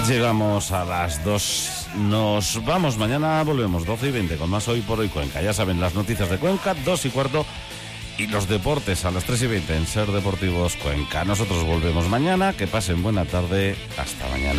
Llegamos a las 2. Nos vamos mañana, volvemos 12:20 con más Hoy por Hoy Cuenca. Ya saben, las noticias de Cuenca, 2:15, y los deportes a las 3:20 en Ser Deportivos Cuenca. Nosotros volvemos mañana. Que pasen buena tarde. Hasta mañana.